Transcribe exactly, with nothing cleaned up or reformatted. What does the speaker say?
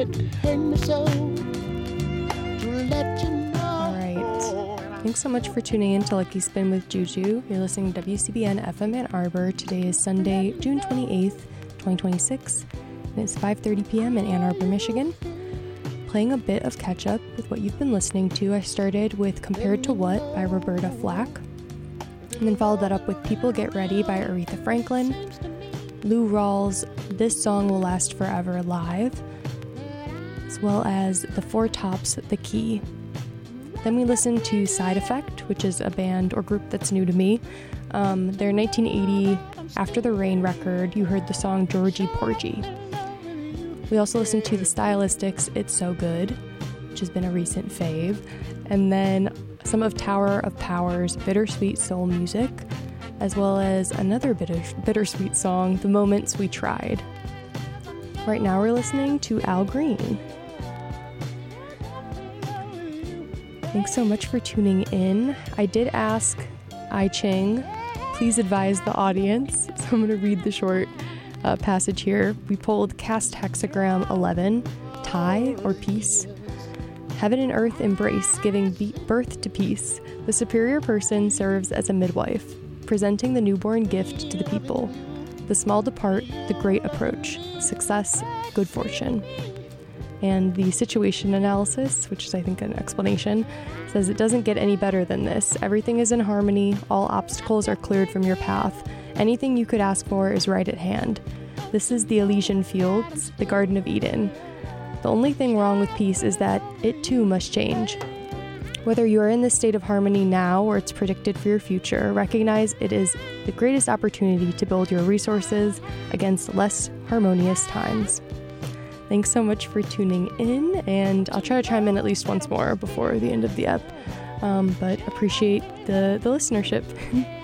it hurt me so to let you know. All right. Thanks so much for tuning in to Lucky Spin with Juju. You're listening to W C B N F M Ann Arbor. Today is Sunday, June twenty-eighth, twenty twenty-six. And it's five thirty p.m. in Ann Arbor, Michigan. Playing a bit of catch-up with what you've been listening to. I started with Compared to What by Roberta Flack, and then followed that up with People Get Ready by Aretha Franklin, Lou Rawls' This Song Will Last Forever live, as well as The Four Tops, The Key. Then we listened to Side Effect, which is a band or group that's new to me. Um, their nineteen eighty After the Rain record, you heard the song Georgie Porgy. We also listened to The Stylistics' It's So Good, which has been a recent fave, and then some of Tower of Power's Bittersweet Soul Music, as well as another bitter, bittersweet song, The Moments We Tried. Right now we're listening to Al Green. Thanks so much for tuning in. I did ask I Ching, please advise the audience, so I'm going to read the short Uh, passage here. We pulled Cast Hexagram eleven, Tie or Peace. Heaven and earth embrace, giving be- birth to peace. The superior person serves as a midwife, presenting the newborn gift to the people. The small depart, the great approach. Success, good fortune. And the situation analysis, which is I think an explanation, says it doesn't get any better than this. Everything is in harmony. All obstacles are cleared from your path. Anything you could ask for is right at hand. This is the Elysian Fields, the Garden of Eden. The only thing wrong with peace is that it too must change. Whether you are in this state of harmony now or it's predicted for your future, recognize it is the greatest opportunity to build your resources against less harmonious times. Thanks so much for tuning in, and I'll try to chime in at least once more before the end of the ep, um, but appreciate the, the listenership.